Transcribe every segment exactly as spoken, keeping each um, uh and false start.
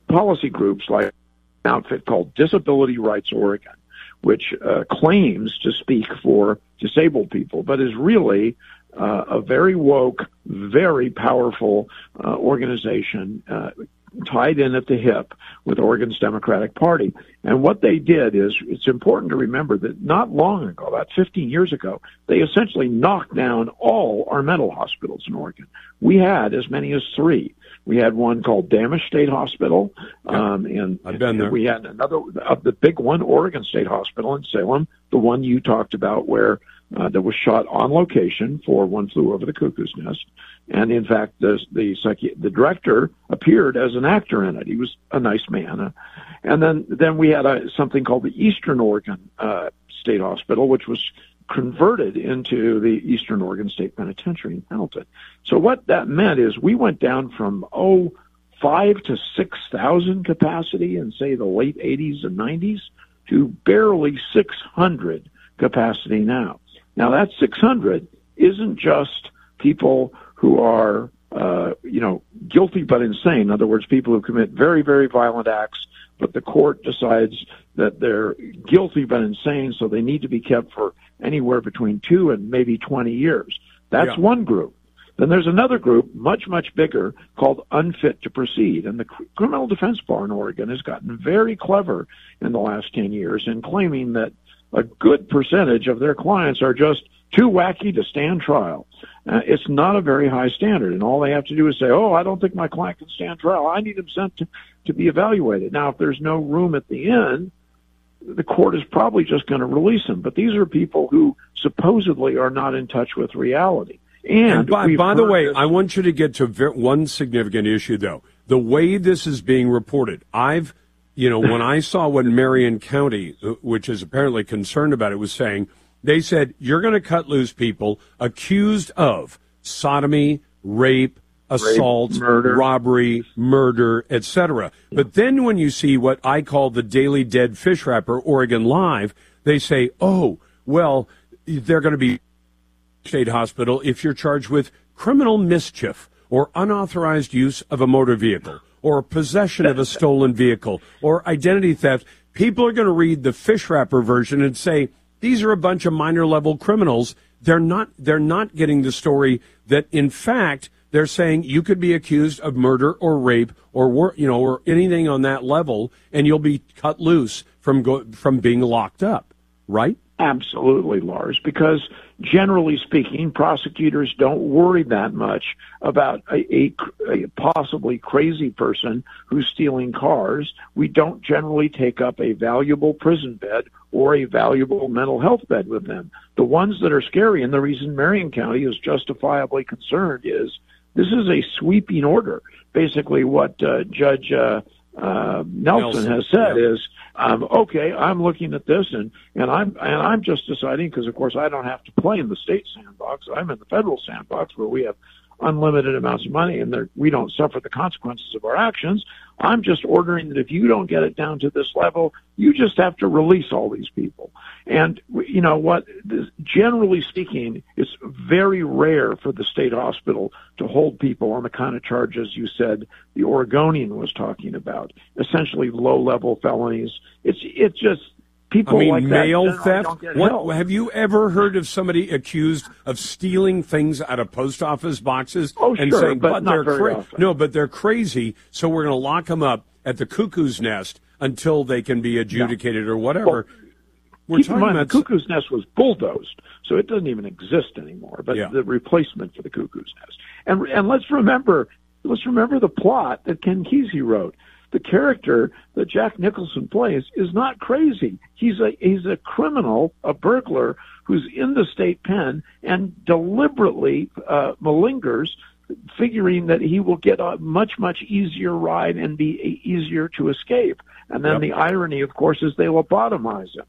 policy groups like an outfit called Disability Rights Oregon, which uh, claims to speak for disabled people, but is really uh, a very woke, very powerful uh, organization uh, tied in at the hip with Oregon's Democratic Party. And what they did is, it's important to remember that not long ago, about fifteen years ago, they essentially knocked down all our mental hospitals in Oregon. We had as many as three. We had one called Damish State Hospital, um, and, I've been there. and we had another, uh, the big one, Oregon State Hospital in Salem, the one you talked about where uh, that was shot on location for One Flew Over the Cuckoo's Nest. And in fact, the the, psychi- the director appeared as an actor in it. He was a nice man. Uh, and then then we had a, something called the Eastern Oregon uh, State Hospital, which was converted into the Eastern Oregon State Penitentiary in Hamilton. So what that meant is we went down from oh five to six thousand capacity in say the late eighties and nineties to barely six hundred capacity now. Now that six hundred isn't just people who are, uh, you know, guilty but insane. In other words, people who commit very, very violent acts, but the court decides that they're guilty but insane, so they need to be kept for anywhere between two and maybe twenty years. That's yeah. one group. Then there's another group, much, much bigger, called unfit to proceed. And the Criminal Defense Bar in Oregon has gotten very clever in the last ten years in claiming that a good percentage of their clients are just too wacky to stand trial. Uh, it's not a very high standard, and all they have to do is say, oh, I don't think my client can stand trial. I need him sent to, to be evaluated. Now, if there's no room at the end, the court is probably just going to release him. But these are people who supposedly are not in touch with reality. And, and by, by the way, this- I want you to get to ver- one significant issue, though. The way this is being reported, I've, you know, when I saw what Marion County, which is apparently concerned about it, was saying, they said, you're going to cut loose people accused of sodomy, rape, assault, rape, murder. robbery, murder, et cetera. But then when you see what I call the Daily Dead Fish Wrapper, Oregon Live, they say, oh, well, they're going to be state hospital if you're charged with criminal mischief or unauthorized use of a motor vehicle or possession of a stolen vehicle or identity theft. People are going to read the fish wrapper version and say, these are a bunch of minor level criminals. They're not, they're not getting the story that, in fact, they're saying you could be accused of murder or rape or, you know, or anything on that level, and you'll be cut loose from go, from being locked up, right? Absolutely, Lars, because generally speaking, prosecutors don't worry that much about a, a, a possibly crazy person who's stealing cars. We don't generally take up a valuable prison bed or a valuable mental health bed with them. The ones that are scary, and the reason Marion County is justifiably concerned, is this is a sweeping order. Basically what uh, Judge uh, uh, Nelson, Nelson has said yeah. is, um, okay, I'm looking at this, and, and I'm and I'm just deciding, because of course I don't have to play in the state sandbox. I'm in the federal sandbox where we have unlimited amounts of money, and we don't suffer the consequences of our actions. I'm just ordering that if you don't get it down to this level, you just have to release all these people. And you know what? This, generally speaking, it's very rare for the state hospital to hold people on the kind of charges you said the Oregonian was talking about, essentially low-level felonies. It's it's just people I mean, like mail that theft. don't get What help. have you ever heard of somebody accused of stealing things out of post office boxes Oh, and sure, saying, but "But not they're very cra- often. no, but they're crazy, so we're going to lock them up at the cuckoo's nest until they can be adjudicated or whatever." Well, we're keep in talking mind, about the cuckoo's nest was bulldozed, so it doesn't even exist anymore. But Yeah. the replacement for the cuckoo's nest, and and let's remember, let's remember the plot that Ken Kesey wrote. The character that Jack Nicholson plays is not crazy. He's a he's a criminal, a burglar who's in the state pen and deliberately uh, malingers, figuring that he will get a much much easier ride and be easier to escape. And then Yep. the irony, of course, is they lobotomize him.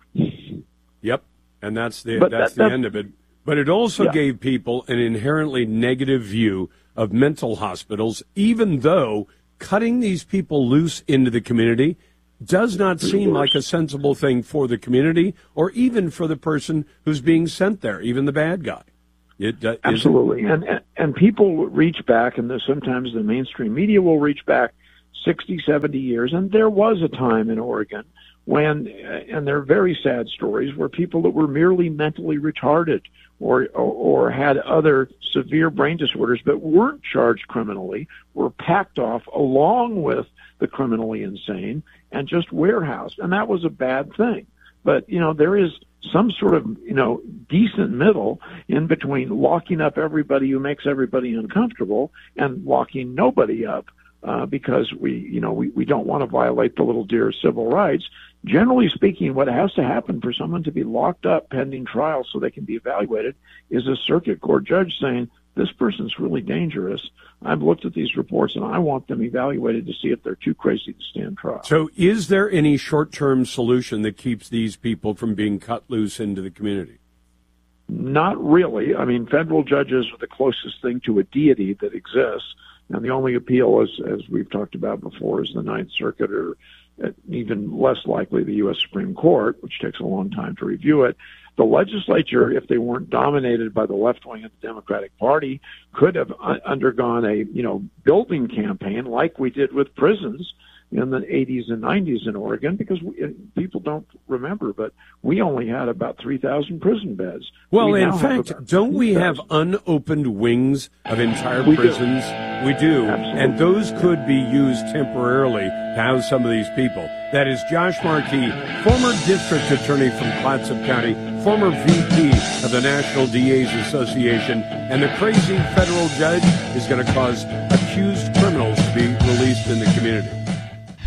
Yep, and that's the But that's that- the that's- end of it. But it also Yeah. gave people an inherently negative view of mental hospitals, even though cutting these people loose into the community does not seem like a sensible thing for the community or even for the person who's being sent there, even the bad guy. It, uh, Absolutely, and, and and people reach back, and the, sometimes the mainstream media will reach back, sixty, seventy years. And there was a time in Oregon when, and they're very sad stories, where people that were merely mentally retarded or, or, or had other severe brain disorders but weren't charged criminally were packed off along with the criminally insane and just warehoused. And that was a bad thing. But, you know, there is some sort of, you know, decent middle in between locking up everybody who makes everybody uncomfortable and locking nobody up uh, because we, you know, we, we don't want to violate the little dear's civil rights. Generally speaking, what has to happen for someone to be locked up pending trial so they can be evaluated is a circuit court judge saying, this person's really dangerous. I've looked at these reports and I want them evaluated to see if they're too crazy to stand trial. So is there any short-term solution that keeps these people from being cut loose into the community? Not really. I mean, federal judges are the closest thing to a deity that exists. And the only appeal, as, as we've talked about before, is the Ninth Circuit, or even less likely the U S Supreme Court, which takes a long time to review it. The legislature, if they weren't dominated by the left wing of the Democratic Party, could have undergone a, you know, building campaign like we did with prisons in the eighties and nineties in Oregon, because we, people don't remember, but we only had about three thousand prison beds. Well, we in fact, don't we have unopened wings of entire we prisons? Do. We do. Absolutely. And those could be used temporarily to house some of these people. That is Josh Markey, former district attorney from Clatsop County, former V P of the National D A's Association, and the crazy federal judge is going to cause accused criminals to be released in the community.